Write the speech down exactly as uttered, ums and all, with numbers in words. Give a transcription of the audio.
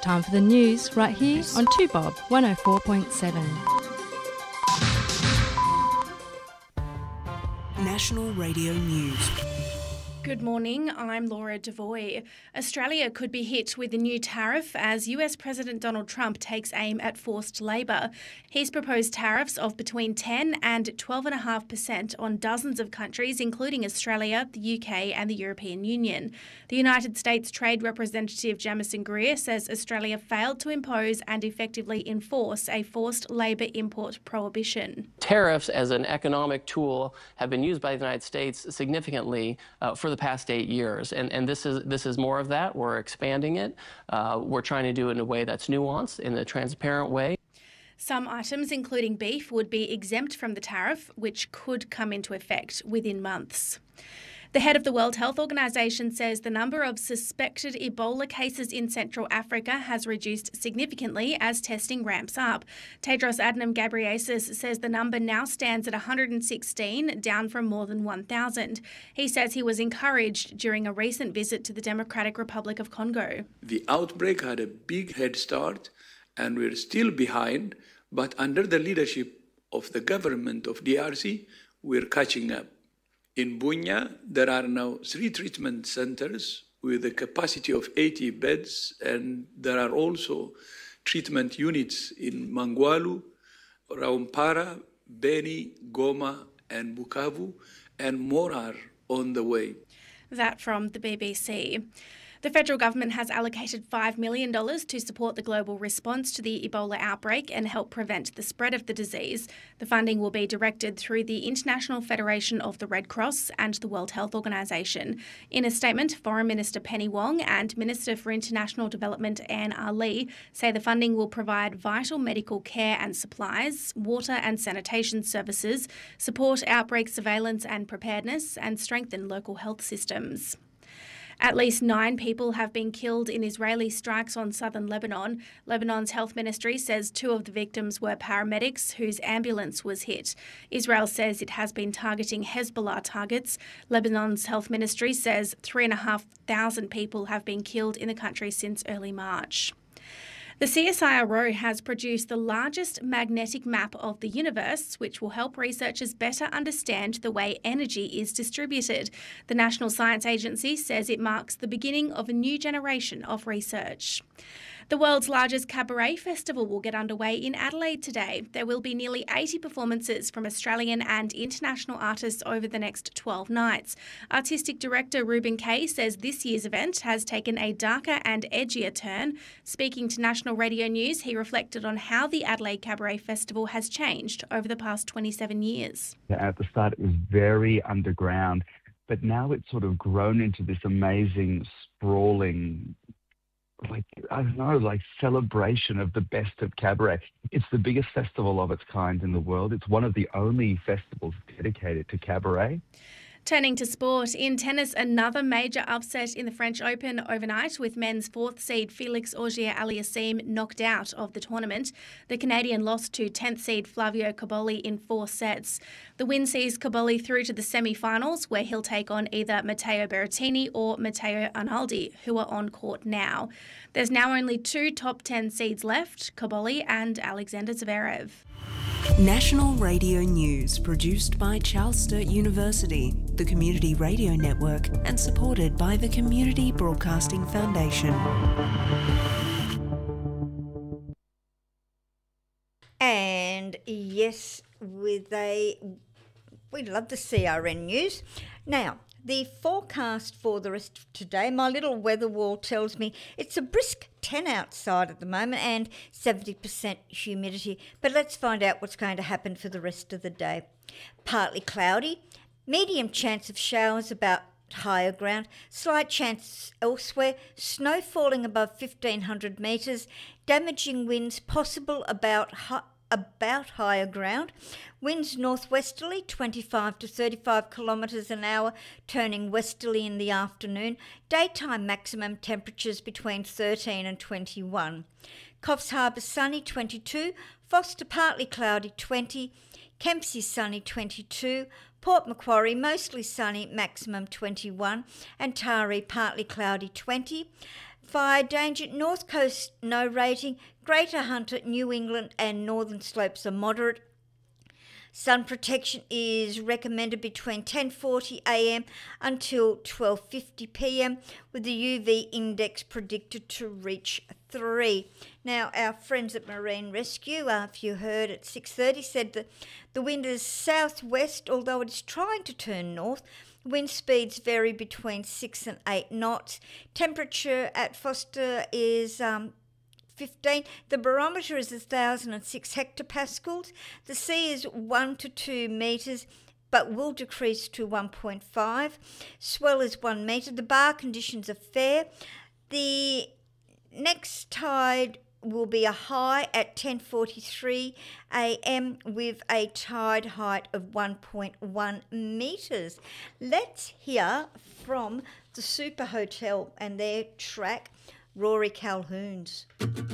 Time for the news right here on two Bob one oh four point seven. National Radio News. Good morning, I'm Laura Devoy. Australia could be hit with a new tariff as U S President Donald Trump takes aim at forced labour. He's proposed tariffs of between ten and twelve point five percent on dozens of countries, including Australia, the U K and the European Union. The United States Trade Representative Jamieson Greer says Australia failed to impose and effectively enforce a forced labour import prohibition. Tariffs as an economic tool have been used by the United States significantly uh, for the past eight years, and, and this is this is more of that. We're expanding it. Uh, we're trying to do it in a way that's nuanced, in a transparent way. Some items, including beef, would be exempt from the tariff, which could come into effect within months. The head of the World Health Organization says the number of suspected Ebola cases in Central Africa has reduced significantly as testing ramps up. Tedros Adhanom Ghebreyesus says the number now stands at one hundred sixteen, down from more than one thousand. He says he was encouraged during a recent visit to the Democratic Republic of Congo. The outbreak had a big head start, and we're still behind, but under the leadership of the government of D R C, we're catching up. In Bunia, there are now three treatment centers with a capacity of eighty beds, and there are also treatment units in Mangwalu, Raumpara, Beni, Goma, and Bukavu, and more are on the way. That from the B B C. The federal government has allocated five million dollars to support the global response to the Ebola outbreak and help prevent the spread of the disease. The funding will be directed through the International Federation of the Red Cross and the World Health Organization. In a statement, Foreign Minister Penny Wong and Minister for International Development Anne Ali say the funding will provide vital medical care and supplies, water and sanitation services, support outbreak surveillance and preparedness, and strengthen local health systems. At least nine people have been killed in Israeli strikes on southern Lebanon. Lebanon's health ministry says two of the victims were paramedics whose ambulance was hit. Israel says it has been targeting Hezbollah targets. Lebanon's health ministry says three and a half thousand people have been killed in the country since early March. The C S I R O has produced the largest magnetic map of the universe, which will help researchers better understand the way energy is distributed. The National Science Agency says it marks the beginning of a new generation of research. The world's largest cabaret festival will get underway in Adelaide today. There will be nearly eighty performances from Australian and international artists over the next twelve nights. Artistic director Ruben Kay says this year's event has taken a darker and edgier turn. Speaking to National Radio News, he reflected on how the Adelaide Cabaret Festival has changed over the past twenty-seven years. At the start, it was very underground, but now it's sort of grown into this amazing, sprawling, like, I don't know, like celebration of the best of cabaret. It's the biggest festival of its kind in the world. It's one of the only festivals dedicated to cabaret. Turning to sport, in tennis, another major upset in the French Open overnight with men's fourth seed Felix Auger-Aliassime knocked out of the tournament. The Canadian lost to tenth seed Flavio Cobolli in four sets. The win sees Cobolli through to the semi-finals, where he'll take on either Matteo Berrettini or Matteo Arnaldi, who are on court now. There's now only two top ten seeds left, Cobolli and Alexander Zverev. National Radio News, produced by Charles Sturt University, the Community Radio Network, and supported by the Community Broadcasting Foundation. And yes, with a, we love the C R N News. Now, the forecast for the rest of today, my little weather wall tells me it's a brisk ten outside at the moment and seventy percent humidity. But let's find out what's going to happen for the rest of the day. Partly cloudy, medium chance of showers about higher ground, slight chance elsewhere, snow falling above fifteen hundred metres, damaging winds possible about high, about higher ground. Winds northwesterly, twenty-five to thirty-five kilometres an hour, turning westerly in the afternoon. Daytime maximum temperatures between thirteen and twenty-one. Coffs Harbour sunny, twenty-two. Forster partly cloudy, twenty. Kempsey sunny, twenty-two. Port Macquarie mostly sunny, maximum twenty-one. And Taree partly cloudy, twenty. Fire danger, North Coast no rating, Greater Hunter, New England and Northern Slopes are moderate. Sun protection is recommended between ten forty a m until twelve fifty p m with the U V index predicted to reach three. Now, our friends at Marine Rescue, uh, if you heard at six thirty, said that the wind is southwest, although it is trying to turn north. Wind speeds vary between six and eight knots. Temperature at Foster is um, fifteen. The barometer is one thousand six hectopascals. The sea is one to two metres, but will decrease to one point five. Swell is one metre. The bar conditions are fair. The next tide will be a high at ten forty-three a m with a tide height of one point one metres. Let's hear from the Super Hotel and their track, Rory Calhoun's.